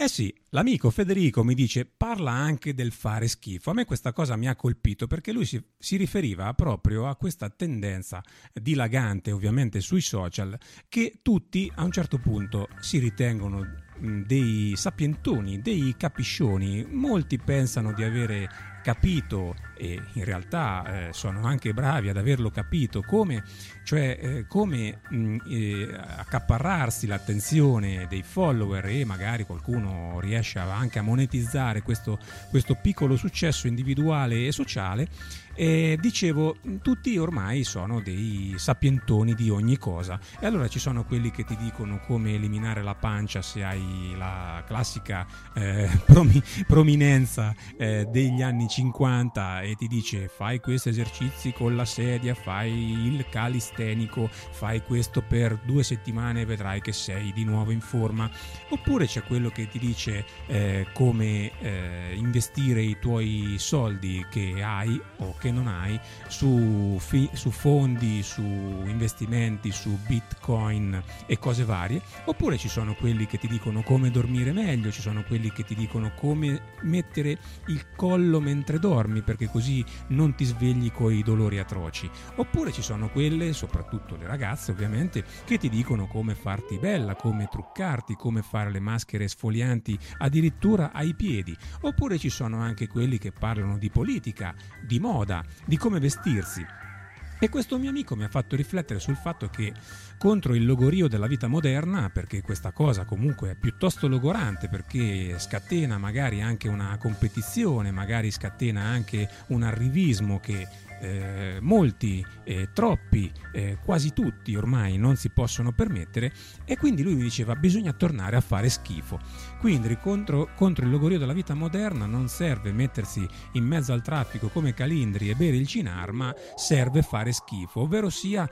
Eh sì, l'amico Federico mi dice parla anche del fare schifo. A me questa cosa mi ha colpito perché lui si riferiva proprio a questa tendenza dilagante ovviamente sui social che tutti a un certo punto si ritengono dei sapientoni, dei capiscioni. Molti pensano di avere capito e in realtà sono anche bravi ad averlo capito come accaparrarsi l'attenzione dei follower e magari qualcuno riesce anche a monetizzare questo piccolo successo individuale e sociale. Dicevo, tutti ormai sono dei sapientoni di ogni cosa e allora ci sono quelli che ti dicono come eliminare la pancia se hai la classica prominenza degli anni 50 e ti dice fai questi esercizi con la sedia, fai il calistenico, fai questo per 2 settimane e vedrai che sei di nuovo in forma. Oppure c'è quello che ti dice come investire i tuoi soldi che hai o che non hai su fondi, su investimenti, su bitcoin e cose varie. Oppure ci sono quelli che ti dicono come dormire meglio, ci sono quelli che ti dicono come mettere il collo mentre dormi perché così non ti svegli coi dolori atroci. Oppure ci sono quelle, soprattutto le ragazze ovviamente, che ti dicono come farti bella, come truccarti, come fare le maschere esfolianti addirittura ai piedi. Oppure ci sono anche quelli che parlano di politica, di moda, di come vestirsi. E questo mio amico mi ha fatto riflettere sul fatto che contro il logorio della vita moderna, perché questa cosa comunque è piuttosto logorante, perché scatena magari anche una competizione, magari scatena anche un arrivismo che molti, troppi, quasi tutti ormai non si possono permettere, e quindi lui mi diceva bisogna tornare a fare schifo. Quindi contro il logorio della vita moderna non serve mettersi in mezzo al traffico come Calindri e bere il Cinar, ma serve fare schifo, ovvero sia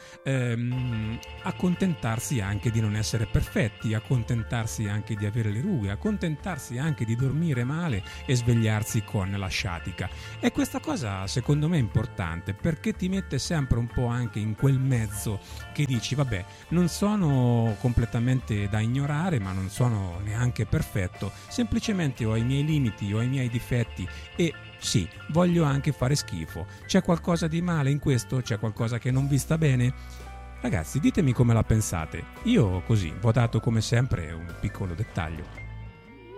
accontentarsi anche di non essere perfetti, accontentarsi anche di avere le rughe, accontentarsi anche di dormire male e svegliarsi con la sciatica. E questa cosa secondo me è importante perché ti mette sempre un po' anche in quel mezzo che dici vabbè, non sono completamente da ignorare ma non sono neanche perfetto, semplicemente ho i miei limiti, ho i miei difetti e sì, voglio anche fare schifo. C'è qualcosa di male in questo? C'è qualcosa che non vi sta bene? Ragazzi, ditemi come la pensate. Io così, ho dato come sempre un piccolo dettaglio.